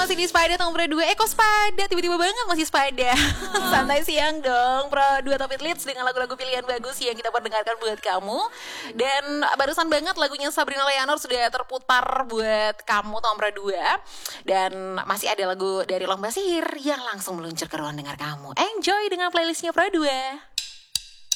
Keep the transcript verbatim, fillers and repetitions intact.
masih di Spada Tong Pro dua. Eh kok Spada? Tiba-tiba banget masih Spada. Santai siang dong Pro dua Top It Leads dengan lagu-lagu pilihan bagus yang kita perdengarkan buat kamu. Dan barusan banget lagunya Sabrina Leonor sudah terputar buat kamu Tong Pro dua. Dan masih ada lagu dari Lomba Sihir yang langsung meluncur ke ruang dengar kamu. Enjoy dengan playlistnya Pro dua.